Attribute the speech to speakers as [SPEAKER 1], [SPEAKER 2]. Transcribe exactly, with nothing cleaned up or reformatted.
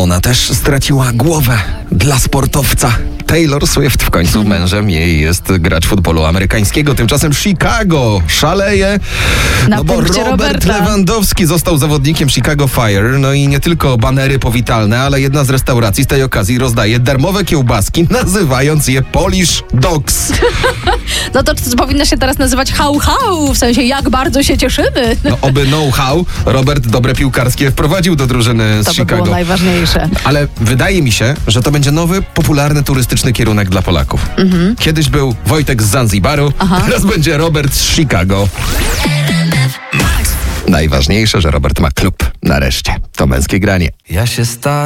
[SPEAKER 1] Ona też straciła głowę dla sportowca. Taylor Swift w końcu mężem jej jest gracz futbolu amerykańskiego. Tymczasem Chicago szaleje,
[SPEAKER 2] Na
[SPEAKER 1] no bo
[SPEAKER 2] punkcie
[SPEAKER 1] Robert
[SPEAKER 2] Roberta.
[SPEAKER 1] Lewandowski został zawodnikiem Chicago Fire. No i nie tylko banery powitalne, ale jedna z restauracji z tej okazji rozdaje darmowe kiełbaski, nazywając je Polish Dogs.
[SPEAKER 2] No to powinno się teraz nazywać hał hał, w sensie jak bardzo się cieszymy.
[SPEAKER 1] No oby know-how Robert dobre piłkarskie wprowadził do drużyny z
[SPEAKER 2] To by
[SPEAKER 1] Chicago.
[SPEAKER 2] było najważniejsze.
[SPEAKER 1] Ale wydaje mi się, że to będzie nowy, popularny, turystyczny kierunek dla Polaków. Mhm. Kiedyś był Wojtek z Zanzibaru,
[SPEAKER 2] Aha.
[SPEAKER 1] teraz będzie Robert z Chicago. Najważniejsze, że Robert ma klub. Nareszcie. To Męskie Granie.
[SPEAKER 3] Ja się sta-